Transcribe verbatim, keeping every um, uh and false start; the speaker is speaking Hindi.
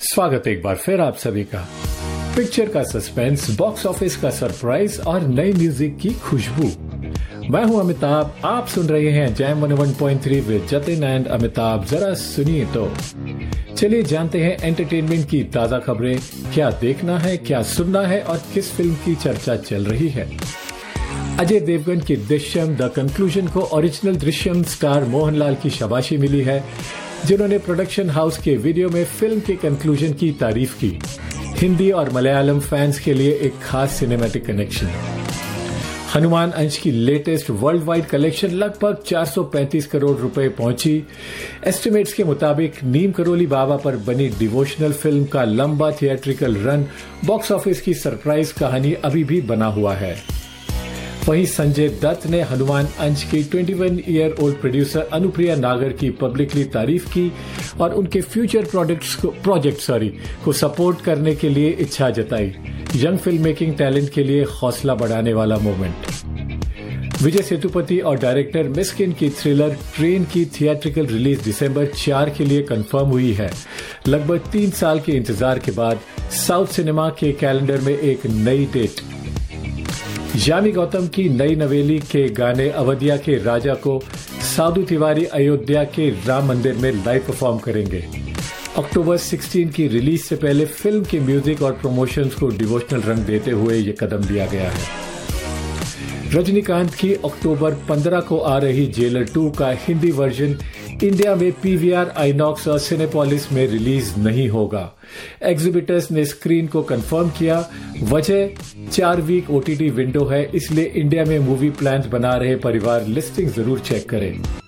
स्वागत एक बार फिर आप सभी का। पिक्चर का सस्पेंस, बॉक्स ऑफिस का सरप्राइज और नई म्यूजिक की खुशबू। मैं हूं अमिताभ, आप सुन रहे हैं jam one point three with Jatin and Amitabh. जरा सुनिए तो। चलिए जानते हैं एंटरटेनमेंट की ताजा खबरें, क्या देखना है, क्या सुनना है और किस फिल्म की चर्चा चल रही है। अजय देवगन की दृश्यम द कंक्लूजन को ओरिजिनल दृश्यम स्टार मोहनलाल की शाबाशी मिली है, जिन्होंने प्रोडक्शन हाउस के वीडियो में फिल्म के कंक्लूजन की तारीफ की। हिंदी और मलयालम फैंस के लिए एक खास सिनेमैटिक कनेक्शन। हनुमान अंश की लेटेस्ट वर्ल्ड वाइड कलेक्शन लगभग चार सौ पैंतीस करोड़ रुपए पहुंची। एस्टिमेट्स के मुताबिक नीम करोली बाबा पर बनी डिवोशनल फिल्म का लंबा थिएट्रिकल रन बॉक्स ऑफिस की सरप्राइज कहानी अभी भी बना हुआ है। वहीं संजय दत्त ने हनुमान अंश की इक्कीस ईयर ओल्ड प्रोड्यूसर अनुप्रिया नागर की पब्लिकली तारीफ की और उनके फ्यूचर प्रोडक्ट्स को प्रोजेक्ट सॉरी को सपोर्ट करने के लिए इच्छा जताई। यंग फिल्म मेकिंग टैलेंट के लिए हौसला बढ़ाने वाला मोमेंट। विजय सेतुपति और डायरेक्टर मिस्किन की थ्रिलर ट्रेन की थिएट्रिकल रिलीज दिसंबर चार के लिए कंफर्म हुई है। लगभग तीन साल के इंतजार के बाद साउथ सिनेमा के कैलेंडर में एक नई डेट। यामी गौतम की नई नवेली के गाने अवधिया के राजा को साधु तिवारी अयोध्या के राम मंदिर में लाइव परफॉर्म करेंगे। अक्टूबर सोलह की रिलीज से पहले फिल्म के म्यूजिक और प्रमोशंस को डिवोशनल रंग देते हुए ये कदम लिया गया है। रजनीकांत की अक्टूबर पंद्रह को आ रही जेलर टू का हिंदी वर्जन इंडिया में पीवीआर, आइनॉक्स और सिनेपोलिस में रिलीज नहीं होगा। एग्जिबिटर्स ने स्क्रीन को कंफर्म किया। वजह चार वीक ओटीटी विंडो है, इसलिए इंडिया में मूवी प्लान्स बना रहे परिवार लिस्टिंग जरूर चेक करें।